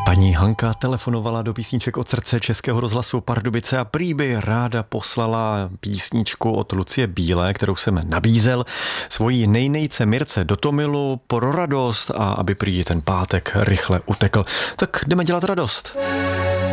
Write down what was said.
Paní Hanka telefonovala do písniček od srdce Českého rozhlasu Pardubice a prý by ráda poslala písničku od Lucie Bílé, kterou jsem nabízel svojí nejnejce Mirce do Tomilu pro radost a aby prý ten pátek rychle utekl. Tak jdeme dělat radost.